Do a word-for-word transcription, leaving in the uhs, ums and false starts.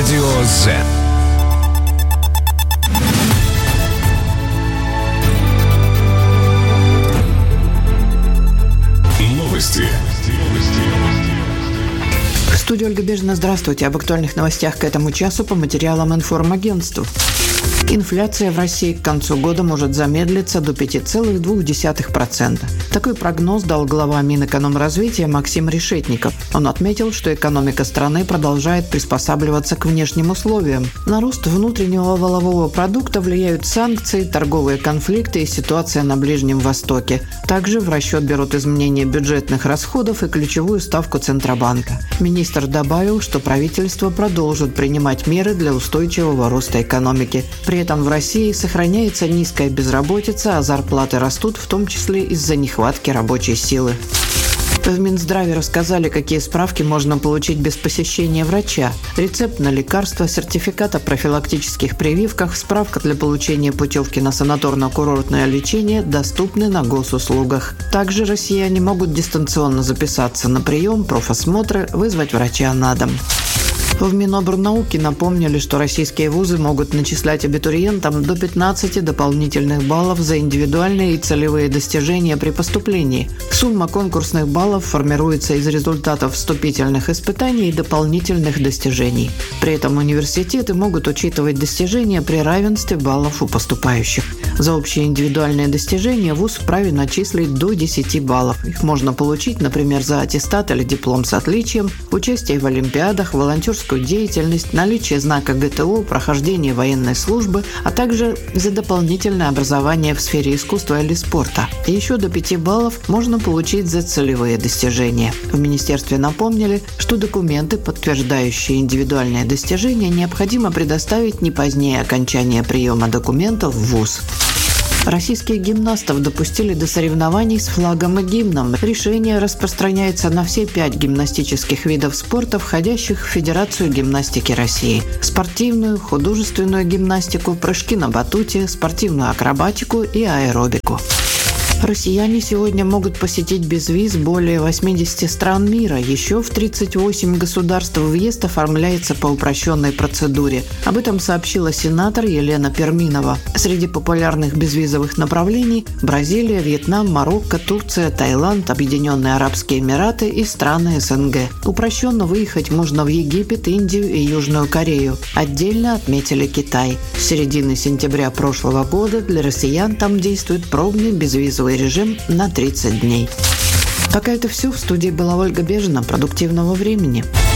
Радио Z. Новости. В студии Ольга Бежина. Здравствуйте. Об актуальных новостях к этому часу по материалам информагентств. Инфляция в России к концу года может замедлиться до пять целых две десятых процента. Такой прогноз дал глава Минэкономразвития Максим Решетников. Он отметил, что экономика страны продолжает приспосабливаться к внешним условиям. На рост внутреннего валового продукта влияют санкции, торговые конфликты и ситуация на Ближнем Востоке. Также в расчет берут изменения бюджетных расходов и ключевую ставку Центробанка. Министр добавил, что правительство продолжит принимать меры для устойчивого роста экономики. При этом в России сохраняется низкая безработица, а зарплаты растут, в том числе из-за нехватки рабочей силы. В Минздраве рассказали, какие справки можно получить без посещения врача. Рецепт на лекарства, сертификат о профилактических прививках, справка для получения путевки на санаторно-курортное лечение доступны на госуслугах. Также россияне могут дистанционно записаться на прием, профосмотры, вызвать врача на дом. В Минобрнауки напомнили, что российские вузы могут начислять абитуриентам до пятнадцати дополнительных баллов за индивидуальные и целевые достижения при поступлении. Сумма конкурсных баллов формируется из результатов вступительных испытаний и дополнительных достижений. При этом университеты могут учитывать достижения при равенстве баллов у поступающих. За общие индивидуальные достижения вуз вправе начислить до десяти баллов. Их можно получить, например, за аттестат или диплом с отличием, участие в олимпиадах, волонтерскую деятельность, наличие знака ГТО, прохождение военной службы, а также за дополнительное образование в сфере искусства или спорта. И еще до пяти баллов можно получить за целевые достижения. В министерстве напомнили, что документы, подтверждающие индивидуальные достижения, необходимо предоставить не позднее окончания приема документов в вуз. Российских гимнастов допустили до соревнований с флагом и гимном. Решение распространяется на все пять гимнастических видов спорта, входящих в Федерацию гимнастики России. Спортивную, художественную гимнастику, прыжки на батуте, спортивную акробатику и аэробику. Россияне сегодня могут посетить без виз более восьмидесяти стран мира. Еще в тридцать восемь государств въезд оформляется по упрощенной процедуре. Об этом сообщила сенатор Елена Перминова. Среди популярных безвизовых направлений – Бразилия, Вьетнам, Марокко, Турция, Таиланд, Объединенные Арабские Эмираты и страны СНГ. Упрощенно выехать можно в Египет, Индию и Южную Корею. Отдельно отметили Китай. С середины сентября прошлого года для россиян там действует пробный безвизовый режим на тридцать дней. Пока это все. В студии была Ольга Бежина. Продуктивного времени.